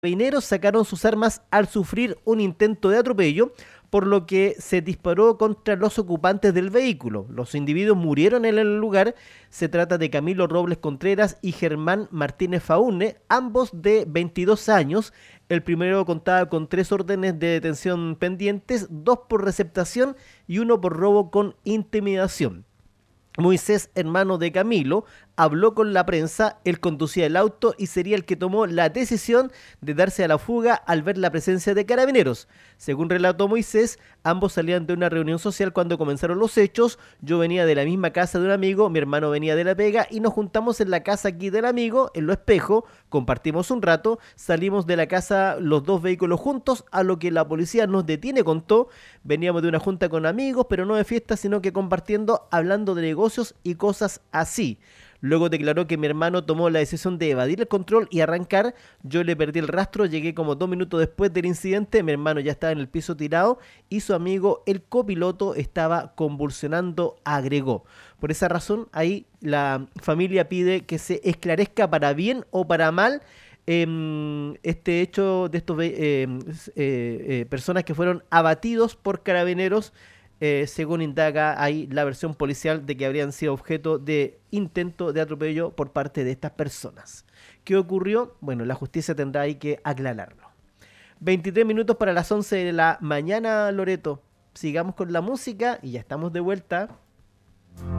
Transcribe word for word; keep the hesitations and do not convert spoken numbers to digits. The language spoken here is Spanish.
Carabineros sacaron sus armas al sufrir un intento de atropello, por lo que se disparó contra los ocupantes del vehículo. Los individuos murieron en el lugar. Se trata de Camilo Robles Contreras y Germán Martínez Faune, ambos de veintidós años. El primero contaba con tres órdenes de detención pendientes, dos por receptación y uno por robo con intimidación. Moisés, hermano de Camilo, habló con la prensa. Él conducía el auto y sería el que tomó la decisión de darse a la fuga al ver la presencia de carabineros. Según relató Moisés, ambos salían de una reunión social cuando comenzaron los hechos. Yo venía de la misma casa de un amigo, mi hermano venía de La Pega y nos juntamos en la casa aquí del amigo, en Lo Espejo, compartimos un rato, salimos de la casa los dos vehículos juntos, a lo que la policía nos detiene, contó. Veníamos de una junta con amigos, pero no de fiesta, sino que compartiendo, hablando de negocios y cosas así. Luego declaró que mi hermano tomó la decisión de evadir el control y arrancar. Yo le perdí el rastro, llegué como dos minutos después del incidente. Mi hermano ya estaba en el piso tirado y su amigo, el copiloto, estaba convulsionando, agregó. Por esa razón, ahí la familia pide que se esclarezca para bien o para mal eh, este hecho de estos eh, eh, eh, personas que fueron abatidos por carabineros, eh, según indaga ahí la versión policial de que habrían sido objeto de intento de atropello por parte de estas personas. ¿Qué ocurrió? Bueno, la justicia tendrá ahí que aclararlo. veintitrés minutos para las once de la mañana, Loreto. Sigamos con la música y ya estamos de vuelta.